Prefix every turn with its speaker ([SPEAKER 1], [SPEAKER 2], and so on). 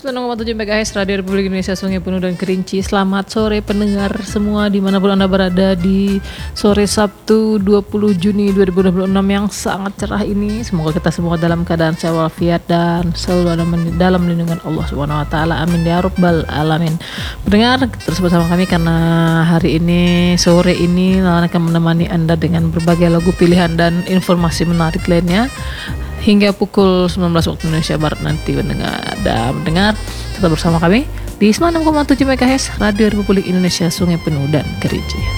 [SPEAKER 1] 96,7 MHz Radio Republik Indonesia Sungai Penuh dan Kerinci. Selamat sore pendengar semua dimanapun Anda berada di sore Sabtu 20 Juni 2026 yang sangat cerah ini. Semoga kita semua dalam keadaan sehat walafiat dan selalu dalam lindungan Allah Subhanahu wa taala. Amin ya rabbal alamin. Pendengar, terus bersama kami karena hari ini sore ini akan menemani Anda dengan berbagai lagu pilihan dan informasi menarik lainnya hingga pukul 19 waktu Indonesia Barat nanti mendengar tetap bersama kami di 96,7 MHz Radio Republik Indonesia Sungai Penuh dan Kerinci.